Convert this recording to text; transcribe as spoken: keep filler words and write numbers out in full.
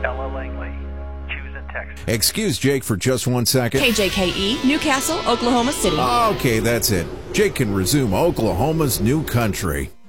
Ella Langley, Houston, Texas. Excuse Jake for just one second. K J K E, Newcastle, Oklahoma City. Okay, that's it. Jake can resume Oklahoma's new country.